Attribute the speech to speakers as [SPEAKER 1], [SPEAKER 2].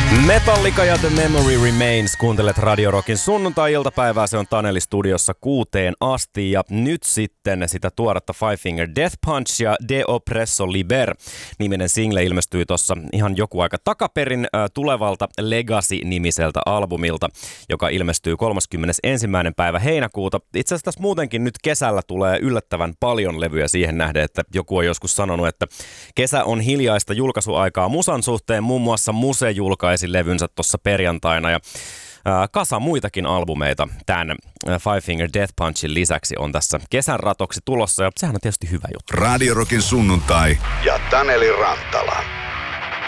[SPEAKER 1] Metallica ja The Memory Remains. Kuuntelet Radio Rockin sunnuntai-iltapäivää. Se on Taneli studiossa 6 asti. Ja nyt sitten sitä tuoretta Five Finger Death Punch ja De Oppresso Liber -niminen single ilmestyi tuossa ihan joku aika takaperin tulevalta Legacy-nimiseltä albumilta, joka ilmestyy 31. päivä heinäkuuta. Itse asiassa tässä muutenkin nyt kesällä tulee yllättävän paljon levyjä siihen nähden, että joku on joskus sanonut, että kesä on hiljaista julkaisuaikaa musan suhteen. Muun muassa Muse julkaisi levynsä tuossa perjantaina ja kasa muitakin albumeita tämän Five Finger Death Punchin lisäksi on tässä kesän ratoksi tulossa ja sehän on tietysti hyvä juttu.
[SPEAKER 2] Radio Rockin sunnuntai ja Taneli Rantala.